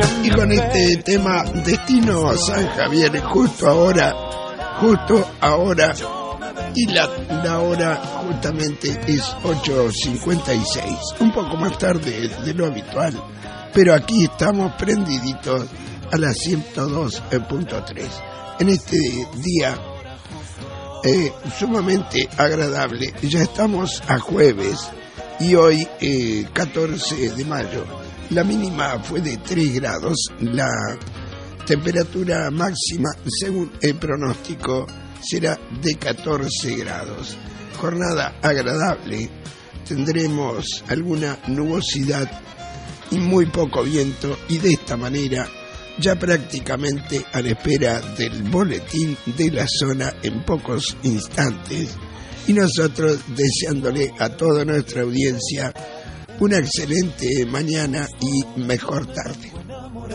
Y con este tema Destino San Javier, justo ahora, y la hora justamente es 8:56, un poco más tarde de lo habitual, pero aquí estamos prendiditos a la 102.3 en este día sumamente agradable. Ya estamos a jueves y hoy 14 de mayo. La mínima fue de 3 grados, la temperatura máxima, según el pronóstico, será de 14 grados. Jornada agradable, tendremos alguna nubosidad y muy poco viento, y de esta manera ya prácticamente a la espera del boletín de la zona en pocos instantes, y nosotros deseándole a toda nuestra audiencia una excelente mañana y mejor tarde.